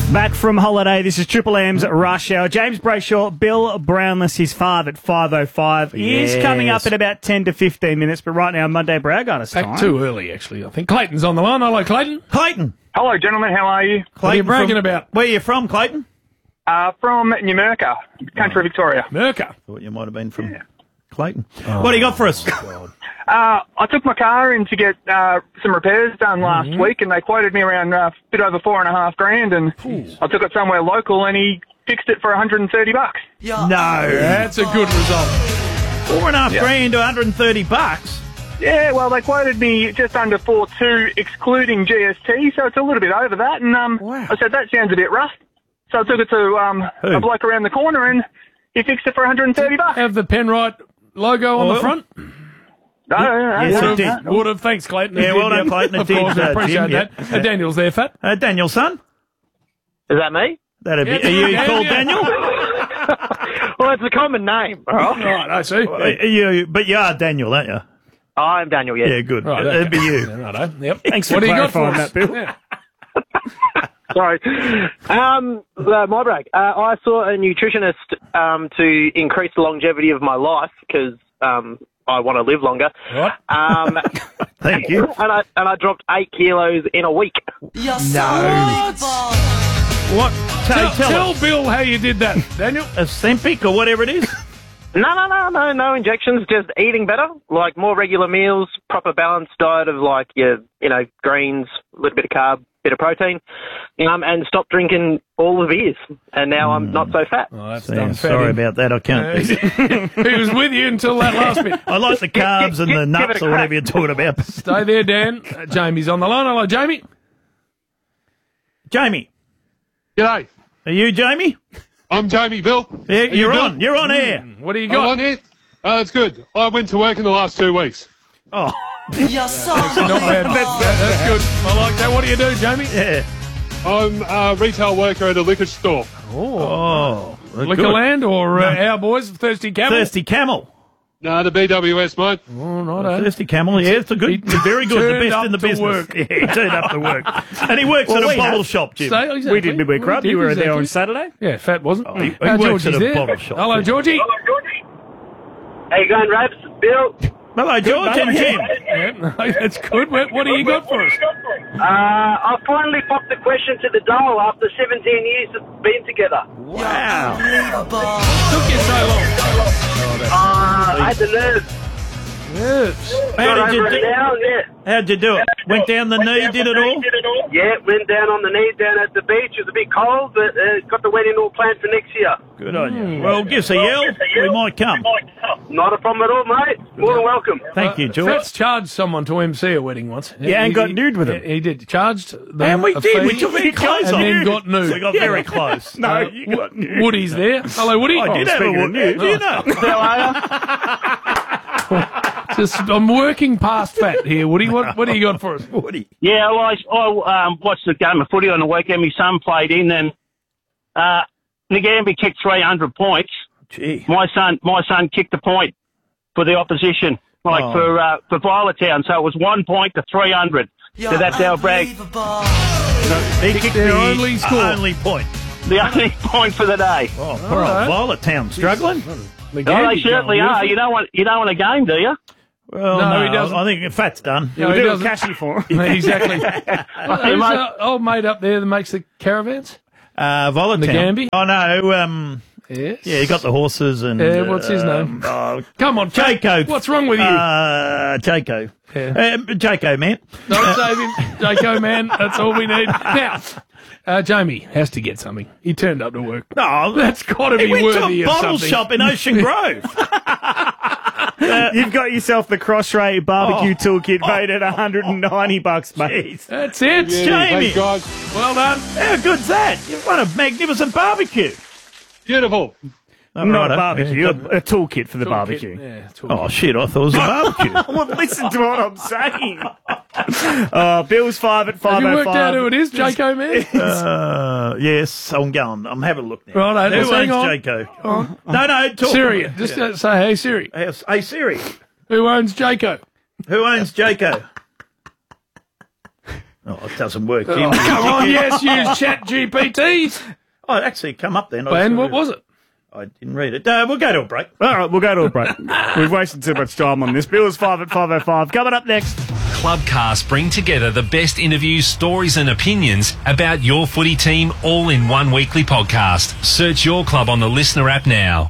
Back from holiday, this is Triple M's Rush Hour. James Brayshaw, Bill Brownless, his father at 5:05. He is coming up in about 10 to 15 minutes, but right now, Monday Brag Artist time. Back too early, actually, I think. Clayton's on the line. Hello, Clayton. Clayton. Hello, gentlemen. How are you? What are you bragging about? Where are you from, Clayton? From Numurkah, country Victoria. Merca. Thought you might have been from Clayton. What do you got for us? I took my car in to get some repairs done last week, and they quoted me around a bit over $4,500, and I took it somewhere local, and he fixed it for $130. No. That's a good result. $4,500 to $130. Yeah, well, they quoted me just under 4.2, excluding GST, so it's a little bit over that, and I said, that sounds a bit rough. So I took it to a bloke around the corner, and he fixed it for $130. Have the Penrite logo on the front? No, Yes, it did. Would have. Thanks, Clayton. Yeah, well done, Clayton. It Of did, course, I appreciate Jim, that. Daniel's there, Fat. Daniel, son? Is that me? That'd be. Yeah, Are you yeah, called yeah. Daniel? Well, it's a common name. Right, I see. But you are Daniel, aren't you? I'm Daniel, yes. Yeah, good. Right, That'd be you. Righto. Yep. Thanks for What do you got for clarifying us? that, Bill. Yeah. Sorry. My brag. I saw a nutritionist to increase the longevity of my life because I want to live longer. What? Thank you. And I dropped 8 kilos in a week. No. What? Tell Bill how you did that, Daniel. Ozempic or whatever it is? No injections, just eating better, like more regular meals, proper balanced diet of like your, greens, a little bit of carb, bit of protein, and stop drinking all the beers. And now I'm not so fat. Oh, that's Yeah, done. sorry about that. I can't. He was with you until that last bit. I like the carbs and the give it nuts a or whatever crack. you're talking about. Stay there, Dan. Jamie's on the line. Hello, Jamie. Jamie, G'day. are you Jamie? I'm Jamie, Bill. Yeah, you're Bill? on. You're on air. What do you I'm got? on here. It's good. I went to work in the last 2 weeks. Oh, Not bad. That's good. I like that. What do you do, Jamie? yeah. I'm a retail worker at a liquor store. Oh, Liquorland or our boys, Thirsty Camel? Thirsty Camel. No, the BWS, mate. Oh, righto. Thirsty Camel, yeah, it's a good, He very good, the turned best in the up to business. work. Yeah, he turned up to work. And he works at a bottle shop, Jim. Exactly. We did midweek rub. did, You were there exactly. on Saturday. Yeah, Fat wasn't. he works Georgie's at a there. bottle shop, Hello, yeah. Georgie. How you going, Rabs? Bill? Hello, George and Jim. Yeah, that's good. What do you got for us? I finally popped the question to the doll after 17 years of being together. Wow. Took you so long. I had the nerves. Nerves. How did you Over it do? now, yeah. How'd you do it? Went down the knee, did it all? Yeah, went down on the knee down at the beach. It was a bit cold, but got the wedding all planned for next year. Good on you. Well, give us a yell. We might come. Not a problem at all, mate. More than welcome. Thank you, George. Fat's charged someone to MC a wedding once. Yeah, and got nude with him. He did. Charged them And we a did. fee We took very close and on then you. got nude. We got very close. No, you got nude. Woody's there. Hello, Woody. I did have a speaking of wood. nude. Do you know? I'm working past Fat here, Woody. What do you got for us? Woody. Yeah, well, I watched the game of footy on the weekend. My son played in, and Ngambie kicked 300 points. Gee. My son kicked a point for the opposition, for Violet-Town. So it was 1 point to 300. So that's our brag. He kicked their the only score. only point. The only point for the day. Oh, poor old Violet-Town struggling. Oh, they certainly are. You don't want a game, do you? Well, No, no, he doesn't. I think Fat's done. No, We he do a doesn't. cashy for him. Exactly. Who's mate. old mate up there that makes the caravans? Violet-Town. Ngambie? Oh, no. Yes. Yeah, he got the horses and... what's his name? Oh, Come on, Fat. Jaco. What's wrong with you? Jaco. Yeah. Jaco, man. Don't save him. Jaco, man. That's all we need. Now, Jamie has to get something. He turned up to work. No, That's got to he be went to worthy a of bottle something. shop in Ocean Grove. You've got yourself the Crossray barbecue toolkit vated at $190, mate. That's it. Yeah, Jamie. thanks, guys. Well done. How good's that? You've won a magnificent barbecue. Beautiful. Not Righto. a barbecue, Yeah, a toolkit for the barbecue. Yeah, Oh, shit, I thought it was a barbecue. Well, listen to what I'm saying. Bill's 5 at 5:05. Have you worked out who it is, Jaco, man? Yes, I'm going. I'm having a look now. Right, Who let's hang owns on. Jaco? No, talk. Siri. Just say, hey, Siri. Hey, Siri. Who owns Jaco? Who owns Jaco? Oh, it doesn't work. Oh, come on, yes, use Chat GPT. Oh, it actually come up then. And what was it? I didn't read it. We'll go to a break. All right, we'll go to a break. We've wasted too much time on this. Bill's 5 at 5:05. Coming up next. Clubcast bring together the best interviews, stories and opinions about your footy team all in one weekly podcast. Search your club on the Listener app now.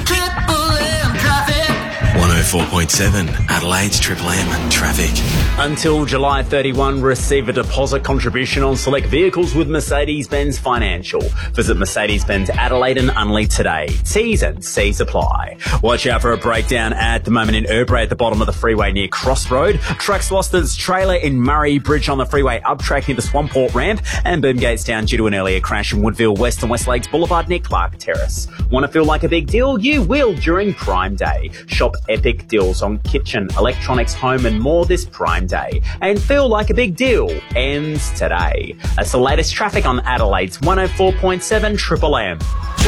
104.7 Adelaide's Triple M traffic. Until July 31, receive a deposit contribution on select vehicles with Mercedes-Benz Financial. Visit Mercedes-Benz Adelaide and Unley today. T's and C's apply. Watch out for a breakdown at the moment in Erbray at the bottom of the freeway near Crossroad. Trucks lost its trailer in Murray Bridge on the freeway uptrack near the Swamport ramp, and Boomgate's down due to an earlier crash in Woodville West and West Lakes Boulevard near Clark Terrace. Want to feel like a big deal? You will during Prime Day. Shop epic deals on kitchen, electronics, home and more this Prime Day. And feel like a big deal ends today. That's the latest traffic on Adelaide's 104.7 Triple M.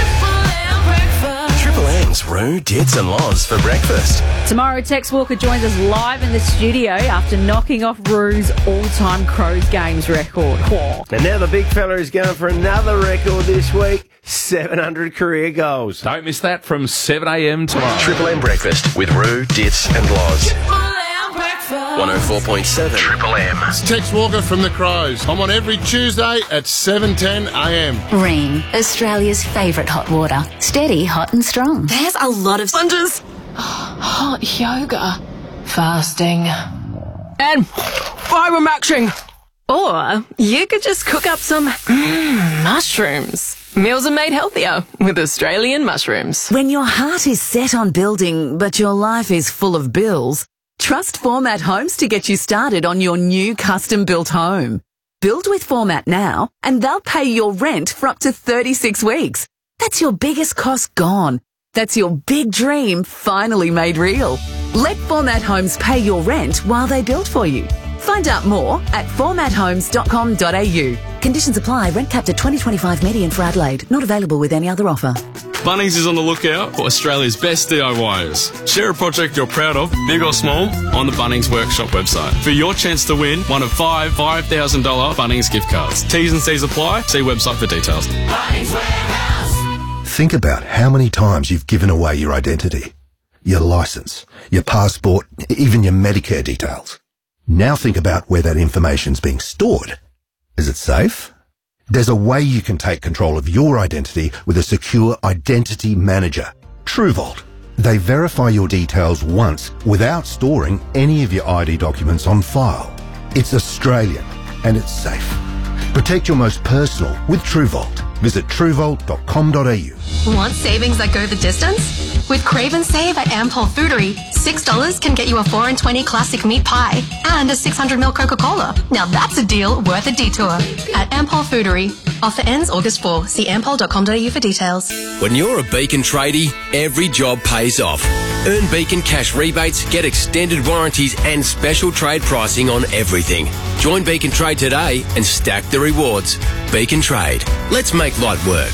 Triple M's Roo, Dits and Loz for breakfast. Tomorrow, Tex Walker joins us live in the studio after knocking off Roo's all-time Crows games record. Whoa. And now the big fella is going for another record this week, 700 career goals. Don't miss that from 7 a.m. tomorrow. Triple M breakfast with Roo, Dits and Loz. 104.7 Triple M. It's Tex Walker from the Crows. I'm on every Tuesday at 7:10 a.m. Ream, Australia's favourite hot water. Steady, hot and strong. There's a lot of sponges. Hot yoga. Fasting. And biomaxing. Or you could just cook up some mushrooms. Meals are made healthier with Australian mushrooms. When your heart is set on building, but your life is full of bills, trust Format Homes to get you started on your new custom-built home. Build with Format now, and they'll pay your rent for up to 36 weeks. That's your biggest cost gone. That's your big dream finally made real. Let Format Homes pay your rent while they build for you. Find out more at formathomes.com.au. Conditions apply. Rent capped at $20.25 median for Adelaide. Not available with any other offer. Bunnings is on the lookout for Australia's best DIYers. Share a project you're proud of, big or small, on the Bunnings Workshop website for your chance to win one of five $5,000 Bunnings gift cards. T's and C's apply. See website for details. Bunnings Warehouse. Think about how many times you've given away your identity, your licence, your passport, even your Medicare details. Now think about where that information's being stored. Is it safe? There's a way you can take control of your identity with a secure identity manager, TrueVault. They verify your details once without storing any of your ID documents on file. It's Australian and it's safe. Protect your most personal with TrueVault. Visit truevault.com.au. Want savings that go the distance? With Crave and Save at Ampol Foodery, $6 can get you a 4 and 20 classic meat pie and a 600ml Coca-Cola. Now that's a deal worth a detour. At Ampol Foodery. Offer ends August 4. See ampol.com.au for details. When you're a Beacon tradie, every job pays off. Earn Beacon cash rebates, get extended warranties and special trade pricing on everything. Join Beacon Trade today and stack the rewards. Beacon Trade. Let's make light work.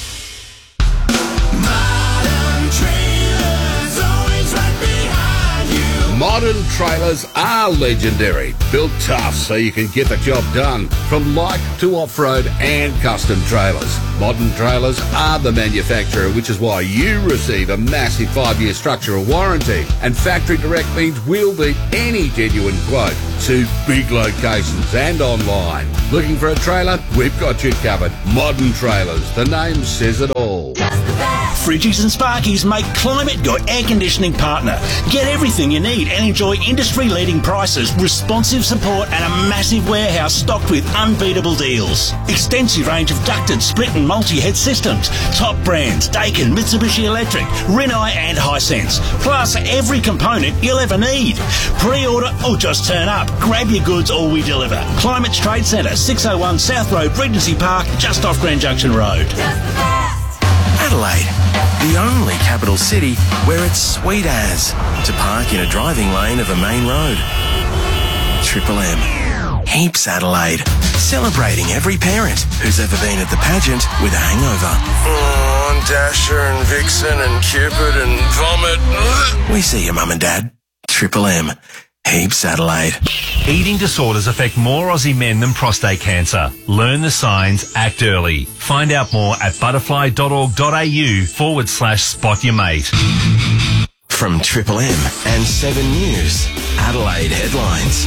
Modern trailers are legendary, built tough so you can get the job done, from light to off-road and custom trailers. Modern trailers are the manufacturer, which is why you receive a massive 5-year structural warranty. And factory direct means we'll beat any genuine quote to big locations and online. Looking for a trailer? We've got you covered. Modern Trailers, the name says it all. Fridges and Sparkies make Climate your air conditioning partner. Get everything you need and enjoy industry-leading prices, responsive support and a massive warehouse stocked with unbeatable deals. Extensive range of ducted, split and multi-head systems. Top brands, Daikin, Mitsubishi Electric, Rinnai and Hisense. Plus every component you'll ever need. Pre-order or just turn up. Grab your goods or we deliver. Climate's Trade Centre, 601 South Road, Regency Park, just off Grand Junction Road. Adelaide, the only capital city where it's sweet as to park in a driving lane of a main road. Triple M. Heaps Adelaide. Celebrating every parent who's ever been at the pageant with a hangover. Oh, Dasher and Vixen and Cupid and Vomit. We see you, Mum and Dad. Triple M. Heaps Adelaide. Eating disorders affect more Aussie men than prostate cancer. Learn the signs, act early. Find out more at butterfly.org.au/spot your mate. From Triple M and 7 News, Adelaide headlines.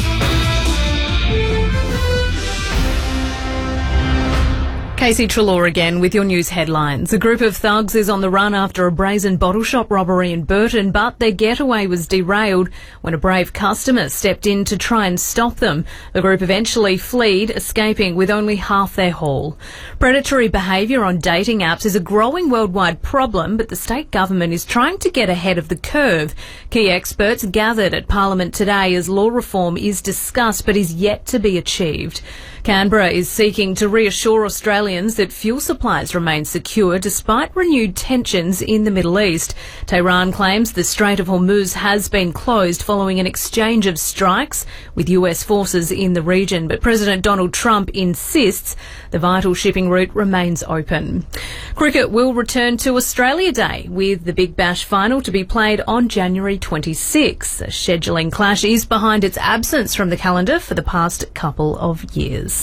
Casey Treloar again with your news headlines. A group of thugs is on the run after a brazen bottle shop robbery in Burton, but their getaway was derailed when a brave customer stepped in to try and stop them. The group eventually fled, escaping with only half their haul. Predatory behaviour on dating apps is a growing worldwide problem, but the state government is trying to get ahead of the curve. Key experts gathered at Parliament today as law reform is discussed but is yet to be achieved. Canberra is seeking to reassure Australians that fuel supplies remain secure despite renewed tensions in the Middle East. Tehran claims the Strait of Hormuz has been closed following an exchange of strikes with US forces in the region, but President Donald Trump insists the vital shipping route remains open. Cricket will return to Australia Day with the Big Bash final to be played on January 26. A scheduling clash is behind its absence from the calendar for the past couple of years.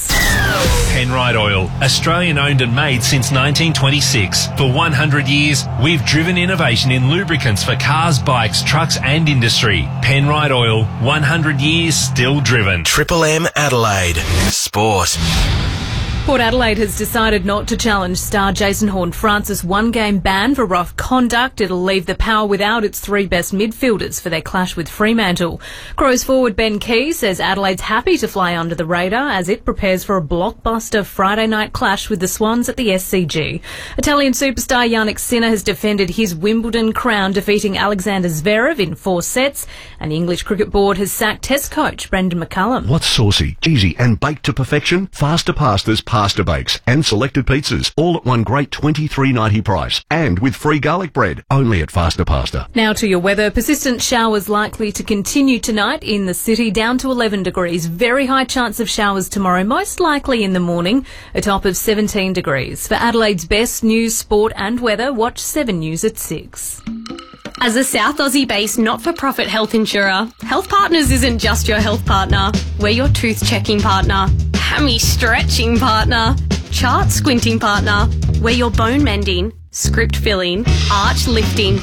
Penrite Oil, Australian owned and made since 1926. For 100 years, we've driven innovation in lubricants for cars, bikes, trucks and industry. Penrite Oil, 100 years still driven. Triple M Adelaide. Sport. Port Adelaide has decided not to challenge star Jason Horne-Francis' one-game ban for rough conduct. It'll leave the Power without its three best midfielders for their clash with Fremantle. Crows forward Ben Key says Adelaide's happy to fly under the radar as it prepares for a blockbuster Friday night clash with the Swans at the SCG. Italian superstar Yannick Sinner has defended his Wimbledon crown, defeating Alexander Zverev in 4 sets, and the English Cricket Board has sacked Test coach Brendan McCullum. What's saucy, cheesy and baked to perfection? Faster Pastas Pasta Bakes and selected pizzas, all at one great $23.90 price, and with free garlic bread, only at Faster Pasta. Now to your weather. Persistent showers likely to continue tonight in the city, down to 11 degrees. Very high chance of showers tomorrow, most likely in the morning, a top of 17 degrees. For Adelaide's best news, sport and weather, watch 7 News at 6. As a South Aussie-based not-for-profit health insurer, Health Partners isn't just your health partner. We're your tooth-checking partner, hammy-stretching partner, chart-squinting partner. We're your bone-mending, script-filling, arch-lifting,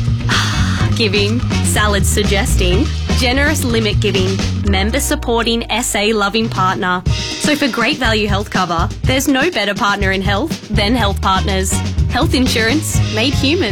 giving, salad-suggesting, generous limit-giving, member-supporting, SA-loving partner. So for great value health cover, there's no better partner in health than Health Partners. Health insurance made human.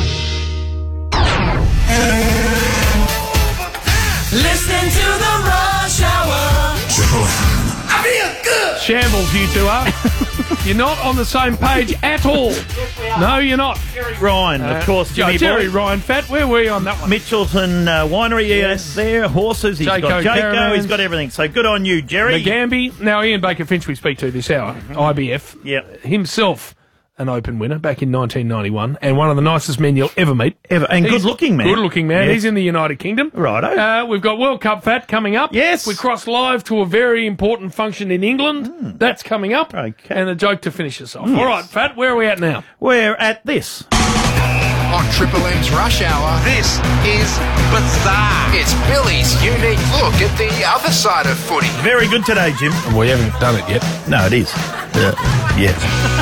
Listening to the Rush Hour. I feel good. Shambles, you two are. You're not on the same page at all. No, you're not. Ryan, of course. Jimmy Jerry Boy. Ryan, Fat. Where were you on that one? Mitchelton Winery, Yes. there. Horses. He's got Jayco. Caravans. He's got everything. So good on you, Jerry. The Gamby. Now, Ian Baker Finch we speak to this hour. IBF. Yep. Himself an Open winner back in 1991 and one of the nicest men you'll ever meet. And good-looking man. Good-looking man. Yes. He's in the United Kingdom. Righto. We've got World Cup Fat coming up. Yes. We cross live to a very important function in England. That's coming up. Okay. And a joke to finish us off. Yes. All right, Fat, where are we at now? We're at this. On Triple M's Rush Hour, this is Bizarre. It's Billy's unique look at the other side of footy. Very good today, Jim. We haven't done it yet. No, it is. Yes.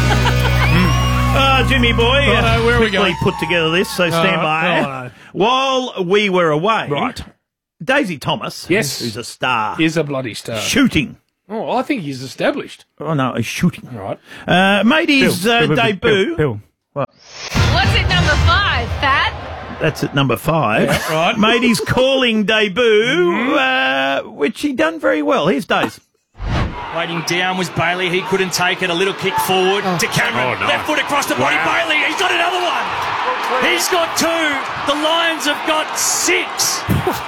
Jimmy boy, where are we quickly going? put together this, so stand by. no. While we were away, Right. Daisy Thomas, Yes. who's a star, Is a bloody star. shooting. Oh, I think he's established. Oh no, he's shooting. Right. Made his debut. Bill. What? What's at number 5, Fat? That's at number 5. Yeah, right. Made his calling debut, which he done very well. Here's Daze. Waiting down was Bailey. He couldn't take it. A little kick forward to Cameron. Oh, no. Left foot across the body. Wow. Bailey, he's got another one. He's got 2. The Lions have got 6.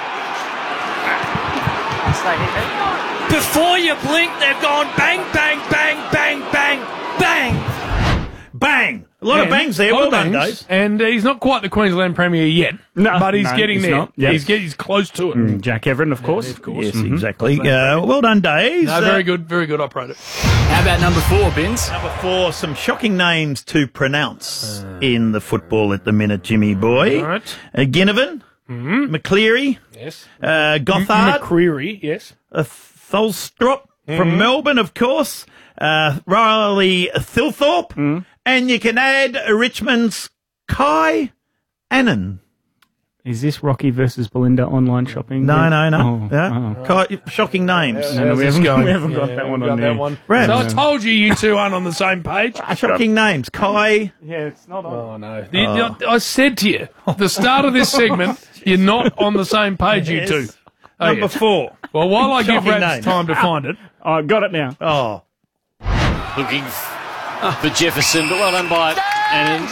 Before you blink, they've gone bang, bang, bang, bang, bang, bang. Bang! A lot of bangs there. Well done, Daze. And he's not quite the Queensland Premier yet. No, but he's no, getting he's there. not. Yes. He's close to it. Jack Everett, of course. Of course. Yes, exactly. Well done, Daze. No, very good operator. How about number 4, Bins? Number 4, some shocking names to pronounce in the football at the minute, Jimmy boy. All right. Ginnivan, McCleary. Yes. Gothard. McCreary, yes. Tholstrup from Melbourne, of course. Riley Thilthorpe. And you can add Richmond's Kai Annan. Is this Rocky versus Belinda online shopping? No. Oh. Kai, shocking names. No, we haven't got that one on there. Right. So I told you two aren't on the same page. Shocking names. Kai. Yeah, it's not on. Oh, no. I said to you, at the start of this segment, you're not on the same page, you two. Number 4. Well, while I give Shocking Rats name. time to find it. I got it now. Oh. Looking for Jefferson, but well done by Annan.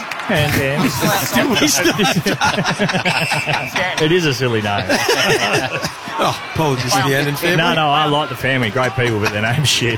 It is a silly name. Apologies to the Annan family. No, I like the family. Great people, but their name's shit.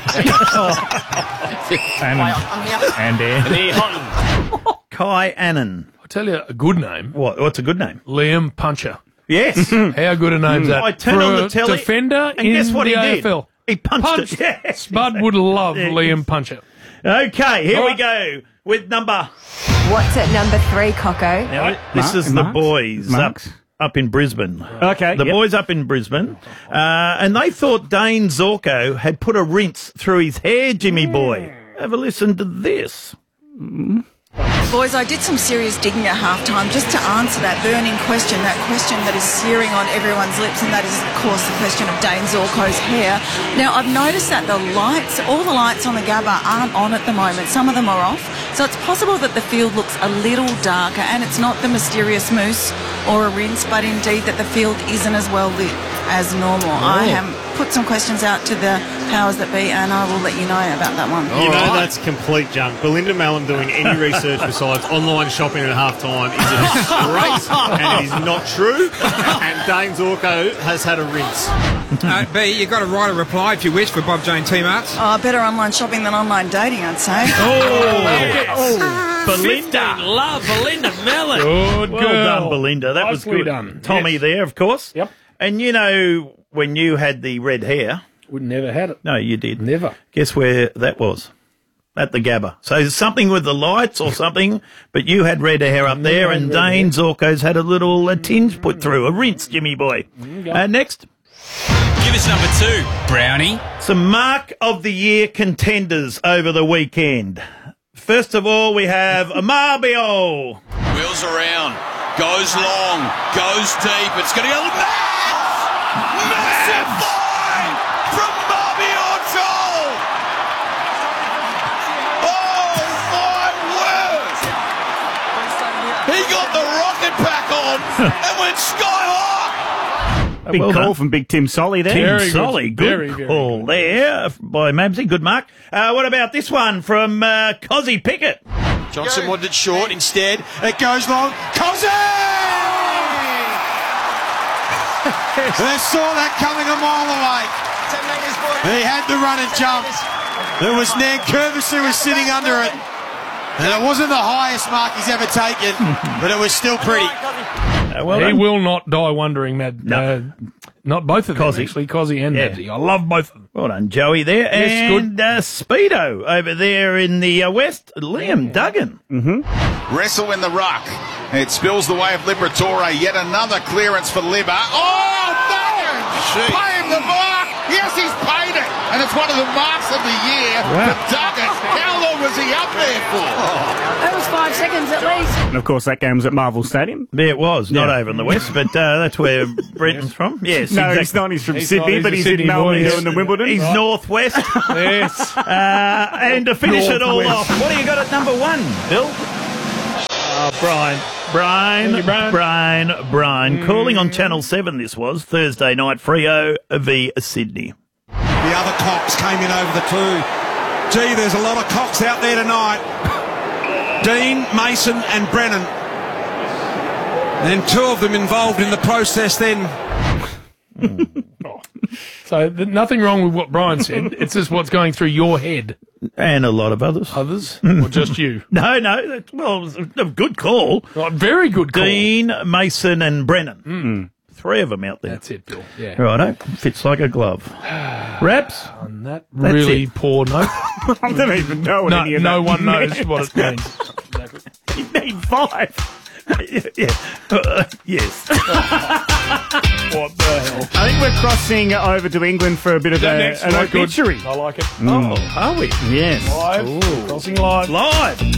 Kai Annan. I'll tell you a good name. What's a good name? Liam Puncher. Yes. How good a name's that? I turned on the telly. Defender and in guess what the he did? AFL. He punched it. Yes. Spud would love Liam Puncher. Okay, here we go with number... What's at number 3, Coco? Now, this is the boys up in Brisbane. Okay. The boys up in Brisbane. And they thought Dane Zorko had put a rinse through his hair, Jimmy boy. Have a listen to this. Boys, I did some serious digging at halftime just to answer that burning question, that question that is searing on everyone's lips, and that is, of course, the question of Dane Zorko's hair. Now, I've noticed that the lights, all the lights on the Gabba aren't on at the moment. Some of them are off, so it's possible that the field looks a little darker, and it's not the mysterious moose or a rinse, but indeed that the field isn't as well lit as normal. I have put some questions out to the powers that be, and I will let you know about that one. You know that's complete junk. Belinda Mallam doing any research besides online shopping at halftime is a disgrace, and it is not true. And Dane Zorko has had a rinse. B, you've got to write a reply if you wish for Bob Jane T-Marts. Oh, better online shopping than online dating, I'd say. Belinda. Love Belinda Mallam. Good Well girl. done, Belinda. That was Nicely good. done. Tommy Yes. there, of course. Yep. And you know, when you had the red hair... We never had it. No, you did. Never. Guess where that was? At the Gabba. So something with the lights or something, but you had red hair up there, and Dane Zorko's had a little tinge put through. A rinse, Jimmy boy. Next. Give us number 2, Brownie. Some Mark of the Year contenders over the weekend. First of all, we have Amabio. Wheels around, goes long, goes deep. It's going to go massive find from Bobby Orchel. Oh my word! He got the rocket pack on and went sky high. Big Well call done. from Big Tim Solly there. Tim Very good. Solly, good Very call there by Mabsy. Good mark. What about this one from Cozzy Pickett? Johnson wanted it short. Instead, it goes long. Cozzy! They saw that coming a mile away. He had to run and jump. There was Nankervis who was sitting under it. And it wasn't the highest mark he's ever taken, but it was still pretty. Well He done. will not die wondering, Mad. No. Not both of them, Cozzy. actually. Cozzy and Yeah. Mabsy. I love both of them. Well done, Joey there. Yes, and Speedo over there in the west, Liam Duggan. Wrestle in the ruck. It spills the way of Liberatore. Yet another clearance for Libba. Oh, Duggan! Pay him the mark! Yes, he's paid it! And it's one of the marks of the year for Duggan. How long was he up there for? That was 5 seconds at least. And of course, that game was at Marvel Stadium. Yeah, it was. Not over in the west, but that's where Brenton's from. Yes, No, exactly. he's not. He's from He's Sydney, not. but He's he's a in Sydney Melbourne boy, doing the Wimbledon. He's northwest. Yes. And to finish it all off, what do you got at number 1, Bill? Brian. Brian. Calling on Channel 7, this was Thursday night, Freo v Sydney. The other cocks came in over the 2. Gee, there's a lot of cocks out there tonight. Dean, Mason and Brennan. And 2 of them involved in the process then. So nothing wrong with what Brian said. It's just what's going through your head. And a lot of others. Others? Or just you? No, well, it was a good call. Right, very good call. Dean, Mason and Brennan. 3 of them out there. That's it, Bill. Yeah. Righto. Fits like a glove. Raps? On that really poor note. I don't even know what any of No that one knows meant. what it means. You need 5. Yes. What the hell? I think we're crossing over to England for a bit of an obituary. I like it. Oh, are we? Yes. Live. Crossing live. Live.